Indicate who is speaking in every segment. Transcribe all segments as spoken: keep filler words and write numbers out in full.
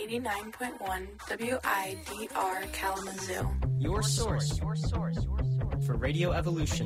Speaker 1: eighty-nine point one W I D R Kalamazoo.
Speaker 2: Your source, your source, your source for Radio Evolution.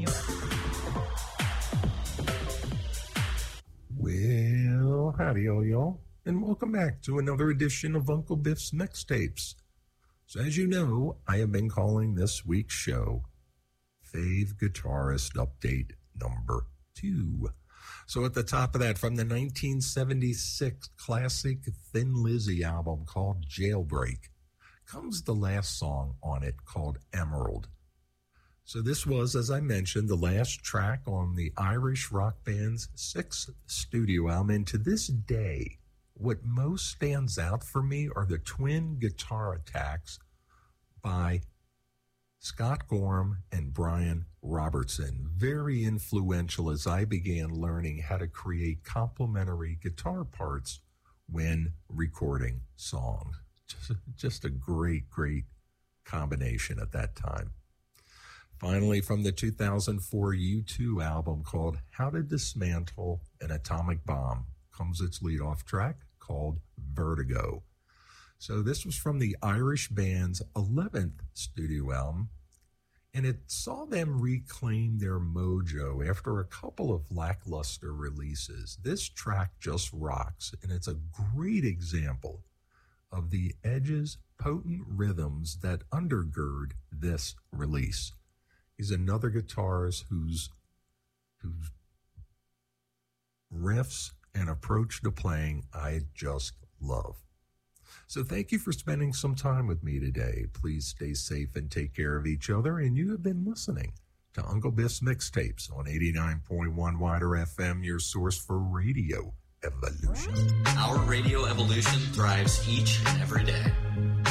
Speaker 3: Well, howdy, all y'all, and welcome back to another edition of Uncle Biff's Mixtapes. So, as you know, I have been calling this week's show Fave Guitarist Update Number Two. So, at the top of that, from the nineteen seventy-six classic Thin Lizzy album called Jailbreak, comes the last song on it called Emerald. So this was, as I mentioned, the last track on the Irish rock band's sixth studio album. And to this day, what most stands out for me are the twin guitar attacks by Scott Gorham and Brian Robertson. Very influential as I began learning how to create complementary guitar parts when recording songs. Just, just a great, great combination at that time. Finally, from the two thousand four U two album called How to Dismantle an Atomic Bomb comes its lead-off track called Vertigo. So this was from the Irish band's eleventh studio album, and it saw them reclaim their mojo after a couple of lackluster releases. This track just rocks, and it's a great example of the Edge's potent rhythms that undergird this release. He's another guitarist whose, whose riffs and approach to playing I just love. So thank you for spending some time with me today. Please stay safe and take care of each other. And you have been listening to Uncle Biff's Mixtapes on eighty-nine point one Wider F M, your source for Radio Evolution.
Speaker 4: Our Radio Evolution thrives each and every day.